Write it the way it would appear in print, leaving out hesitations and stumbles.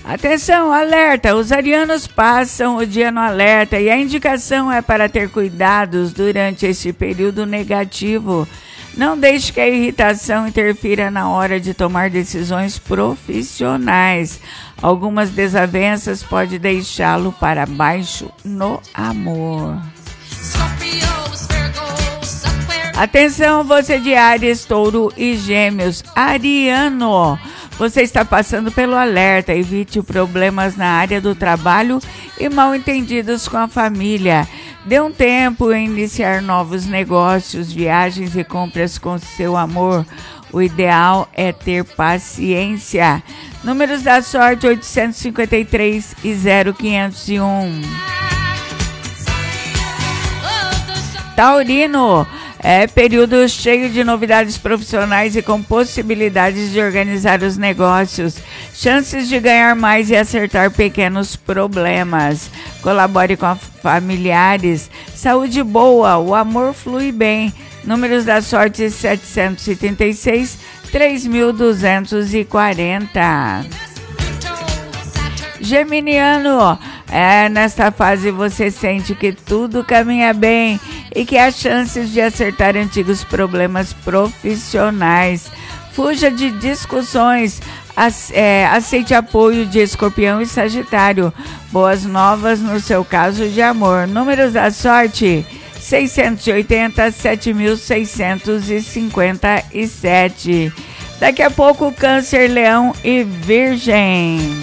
Atenção, alerta! Os arianos passam o dia no alerta e a indicação é para ter cuidados durante este período negativo. Não deixe que a irritação interfira na hora de tomar decisões profissionais. Algumas desavenças podem deixá-lo para baixo no amor. Atenção, você de Áries, Touro e Gêmeos. Ariano, você está passando pelo alerta. Evite problemas na área do trabalho e mal-entendidos com a família. Dê um tempo em iniciar novos negócios, viagens e compras com seu amor. O ideal é ter paciência. Números da sorte 853 e 0501. Taurino, é período cheio de novidades profissionais e com possibilidades de organizar os negócios, chances de ganhar mais e acertar pequenos problemas. Colabore com familiares, saúde boa, o amor flui bem. Números da sorte 736, 3240. Geminiano, nesta fase você sente que tudo caminha bem e que há chances de acertar antigos problemas profissionais. Fuja de discussões, aceite apoio de Escorpião e Sagitário. Boas novas no seu caso de amor. Números da sorte 680, 7.657. Daqui a pouco, Câncer, Leão e Virgem.